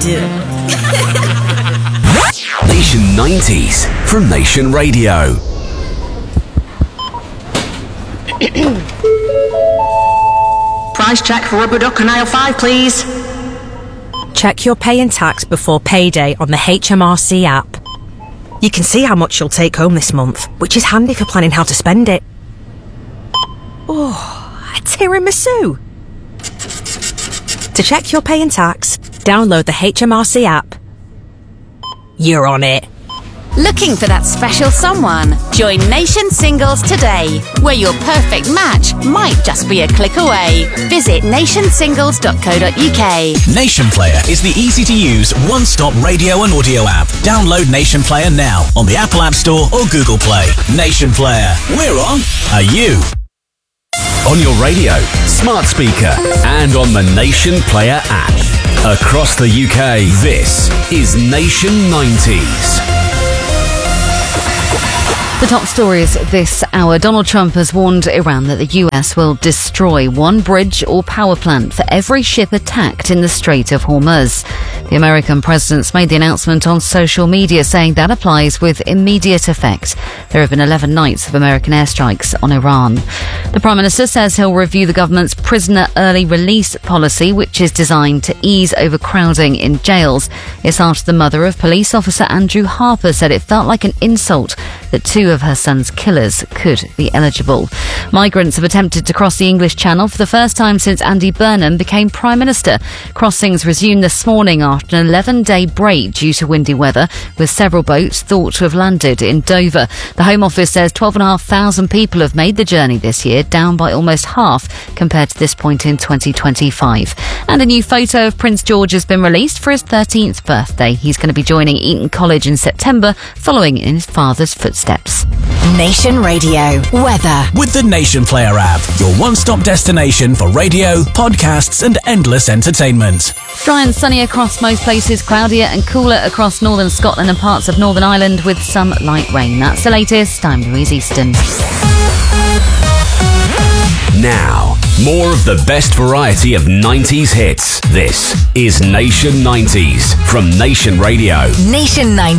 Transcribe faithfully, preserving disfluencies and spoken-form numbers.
do. Nation nineties from Nation Radio. Price check for rubber duck and aisle five, please. Check your pay and tax before payday on the H M R C app. You can see how much you'll take home this month, which is handy for planning how to spend it. Oh, a tiramisu! To check your pay and tax, download the H M R C app. You're on it. Looking for that special someone? Join Nation Singles today, where your perfect match might just be a click away. Visit nation singles dot co dot uk. Nation Player is the easy-to-use, one-stop radio and audio app. Download Nation Player now on the Apple App Store or Google Play. Nation Player. We're on. Are you? On your radio, smart speaker, and on the Nation Player app. Across the U K, this is Nation nineties. The top stories this hour. Donald Trump has warned Iran that the U S will destroy one bridge or power plant for every ship attacked in the Strait of Hormuz. The American president's made the announcement on social media, saying that applies with immediate effect. There have been eleven nights of American airstrikes on Iran. The Prime Minister says he'll review the government's prisoner early release policy, which is designed to ease overcrowding in jails. It's after the mother of police officer Andrew Harper said it felt like an insult that two of her son's killers could be eligible. Migrants have attempted to cross the English Channel for the first time since Andy Burnham became Prime Minister. Crossings resumed this morning after an eleven-day break due to windy weather, with several boats thought to have landed in Dover. The Home Office says twelve thousand five hundred people have made the journey this year, down by almost half compared to this point in twenty twenty-five. And a new photo of Prince George has been released for his thirteenth birthday. He's going to be joining Eton College in September, following in his father's footsteps. Nation Radio weather with the Nation Player app, your one-stop destination for radio, podcasts and endless entertainment. Dry and sunny across most places, cloudier and cooler across northern Scotland and parts of Northern Ireland with some light rain. That's the latest. I'm Louise Easton. Now, more of the best variety of nineties hits. This is Nation nineties from Nation Radio. Nation nineties.